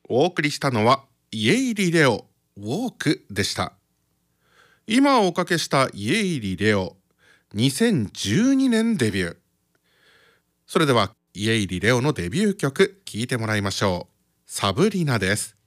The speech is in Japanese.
お送りしたのはイエイリレオウォークでした。今おかけしたイエイリレオ、2012年デビュー。それではイエイリレオのデビュー曲聴いてもらいましょう。サブリナです。